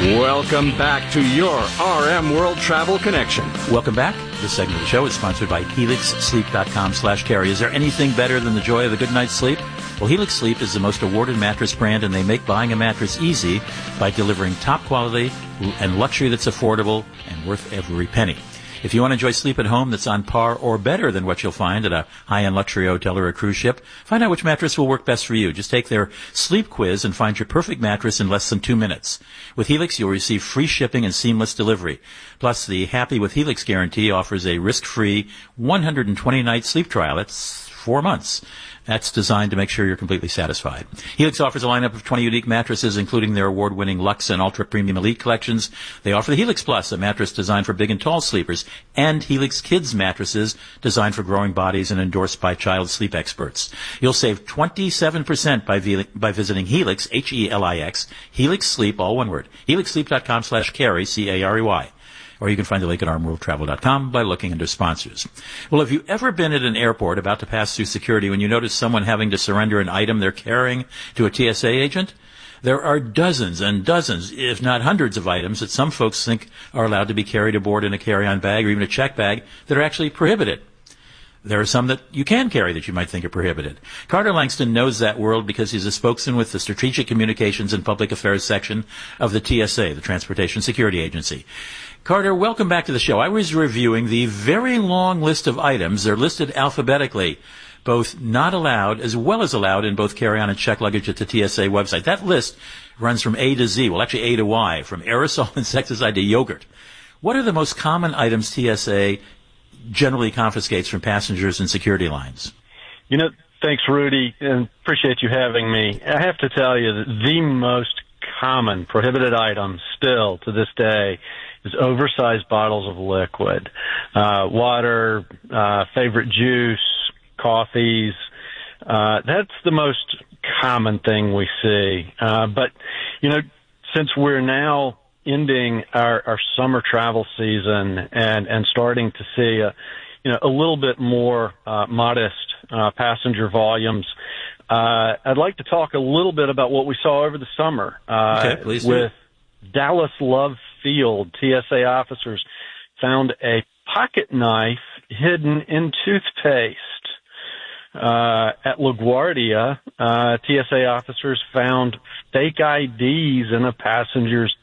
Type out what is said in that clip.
Welcome back to your RM World Travel Connection. Welcome back. This segment of the show is sponsored by HelixSleep.com/carry. Is there anything better than the joy of a good night's sleep? Well, Helix Sleep is the most awarded mattress brand, and they make buying a mattress easy by delivering top quality and luxury that's affordable and worth every penny. If you want to enjoy sleep at home that's on par or better than what you'll find at a high-end luxury hotel or a cruise ship, find out which mattress will work best for you. Just take their sleep quiz and find your perfect mattress in less than 2 minutes. With Helix, you'll receive free shipping and seamless delivery. Plus, the Happy with Helix guarantee offers a risk-free 120-night sleep trial. That's 4 months. That's designed to make sure you're completely satisfied. Helix offers a lineup of 20 unique mattresses, including their award-winning Luxe and Ultra Premium Elite collections. They offer the Helix Plus, a mattress designed for big and tall sleepers, and Helix Kids mattresses designed for growing bodies and endorsed by child sleep experts. You'll save 27% by visiting Helix, Helix, Helix Sleep, all one word, HelixSleep.com/carry, C-A-R-E-Y. Or you can find the link at rmworldtravel.com by looking under sponsors. Well, have you ever been at an airport about to pass through security when you notice someone having to surrender an item they're carrying to a TSA agent? There are dozens and dozens, if not hundreds of items that some folks think are allowed to be carried aboard in a carry-on bag or even a check bag that are actually prohibited. There are some that you can carry that you might think are prohibited. Carter Langston knows that world because he's a spokesman with the Strategic Communications and Public Affairs section of the TSA, the Transportation Security Agency. Carter, welcome back to the show. I was reviewing the very long list of items. They're listed alphabetically, both not allowed as well as allowed in both carry-on and check luggage at the TSA website. That list runs from A to Z, well, actually A to Y, from aerosol insecticide to yogurt. What are the most common items TSA generally confiscates from passengers and security lines? Thanks, Rudy, and appreciate you having me. I have to tell you that the most common prohibited item still to this day is oversized bottles of liquid, water, favorite juice, coffees. That's the most common thing we see. But since we're now ending our summer travel season and starting to see a little bit more modest passenger volumes, I'd like to talk a little bit about what we saw over the summer. Okay, please do. With Dallas Love Field, TSA officers found a pocket knife hidden in toothpaste. At LaGuardia, TSA officers found fake IDs in a passenger's